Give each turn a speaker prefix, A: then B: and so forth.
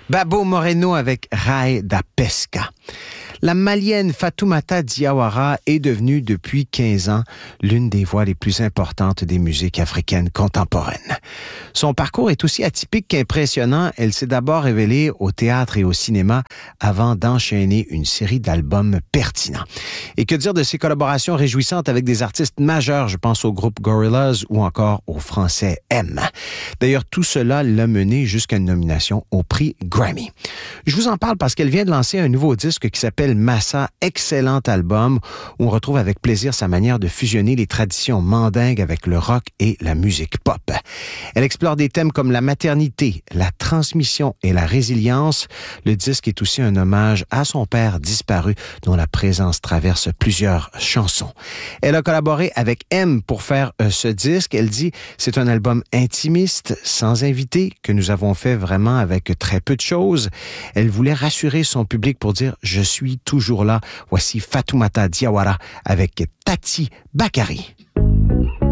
A: Babo Moreno avec Rai da Pesca. La Malienne Fatoumata Diawara est devenue depuis 15 ans l'une des voix les plus importantes des musiques africaines contemporaines. Son parcours est aussi atypique qu'impressionnant. Elle s'est d'abord révélée au théâtre et au cinéma avant d'enchaîner une série d'albums pertinents. Et que dire de ses collaborations réjouissantes avec des artistes majeurs, je pense au groupe Gorillaz ou encore au français M. D'ailleurs, tout cela l'a mené jusqu'à une nomination au prix Grammy. Je vous en parle parce qu'elle vient de lancer un nouveau disque qui s'appelle Massa, excellent album où on retrouve avec plaisir sa manière de fusionner les traditions mandingues avec le rock et la musique pop. Elle explore des thèmes comme la maternité, la transmission et la résilience. Le disque est aussi un hommage à son père disparu dont la présence traverse plusieurs chansons. Elle a collaboré avec M pour faire ce disque. Elle dit « C'est un album intimiste, sans invité, que nous avons fait vraiment avec très peu de choses. » Elle voulait rassurer son public pour dire « Je suis toujours là. » Voici Fatoumata Diawara avec Tati Bakari.